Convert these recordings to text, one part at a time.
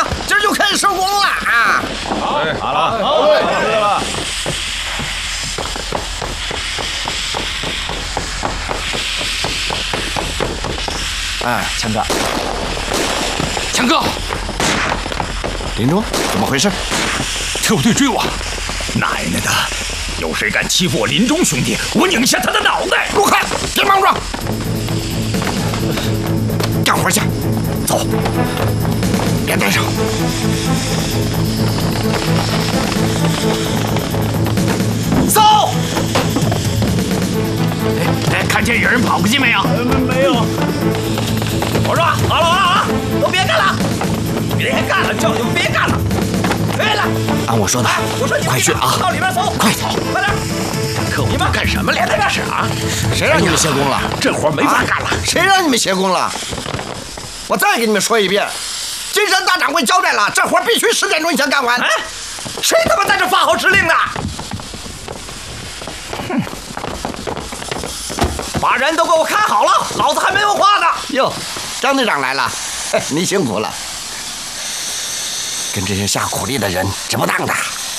今儿就可以收工了啊！ 好了，好了。 哎，强哥， 强哥， 林中，怎么回事？ 特务队追我！奶奶的！有谁敢欺负我林中兄弟，我拧下他的脑袋！ 陆凯，别莽撞，干活去，走，别带上。走！ 哎，看见有人跑过去没有？ 没有。 我说好了，都别干了，别干了，这就别干了。对了， 按我说的， 我说你快去啊， 到里面走， 快走， 快点！可你们干什么连在这儿啊？ 谁让你们歇工了？ 这活没法干了。 谁让你们歇工了？我再给你们说一遍，金山大掌柜交代了，这活必须10点钟以前干完。 哎，谁他妈在这发号施令呢？哼！把人都给我看好了，老子还没文化呢。 哟，张队长来了，你辛苦了。跟这些下苦力的人值不当的。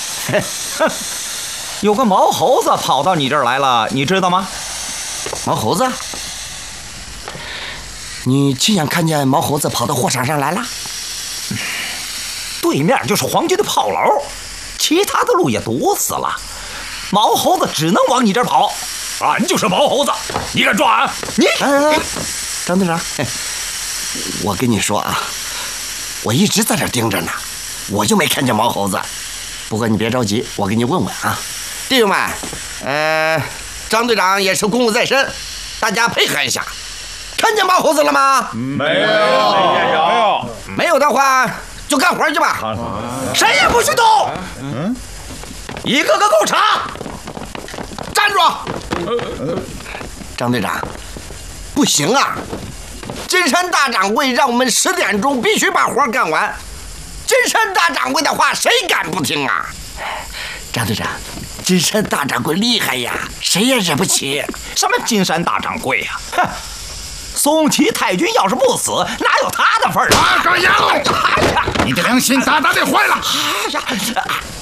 有个毛猴子跑到你这儿来了，你知道吗？ 毛猴子？你亲眼看见毛猴子跑到货场上来了？ 对面就是皇军的炮楼，其他的路也堵死了，毛猴子只能往你这儿跑。 俺就是毛猴子，你敢抓俺？你！ 张队长，我跟你说啊，我一直在这盯着呢，我就没看见毛猴子。不过你别着急，我给你问问啊，弟兄们，张队长也是公务在身，大家配合一下。看见毛猴子了吗？ 没有。 没有的话就干活去吧，谁也不许动。一个个给我查，站住！张队长，不行啊！金山大掌柜让我们10点钟必须把活干完。金山大掌柜的话，谁敢不听啊？张队长，金山大掌柜厉害呀，谁也惹不起。 什么金山大掌柜呀？哼！松崎太君要是不死，哪有他的份儿啊？ 大个样！哎呀，你的良心大大的坏了！ 哎呀！